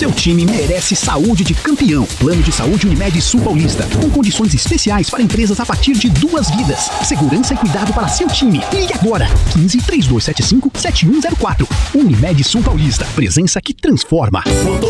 Seu time merece saúde de campeão. Plano de saúde Unimed Sul Paulista, com condições especiais para empresas a partir de 2 vidas. Segurança e cuidado para seu time. Ligue agora, 15 3275 7104. Unimed Sul Paulista, presença que transforma.